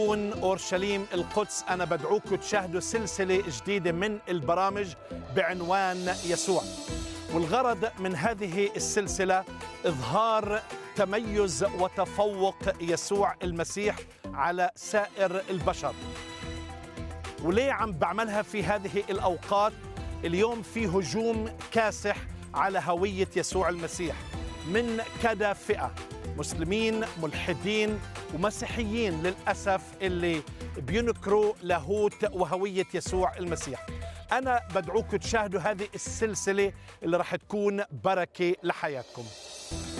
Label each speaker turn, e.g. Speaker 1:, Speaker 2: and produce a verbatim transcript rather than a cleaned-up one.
Speaker 1: أورشليم القدس. أنا بدعوكم تشاهدوا سلسلة جديدة من البرامج بعنوان يسوع، والغرض من هذه السلسلة إظهار تميز وتفوق يسوع المسيح على سائر البشر. وليه عم بعملها في هذه الأوقات؟ اليوم في هجوم كاسح على هوية يسوع المسيح من كذا فئة، مسلمين، ملحدين، ومسيحيين للأسف، اللي بينكروا لاهوت وهوية يسوع المسيح. أنا بدعوكم تشاهدوا هذه السلسلة اللي رح تكون بركة لحياتكم.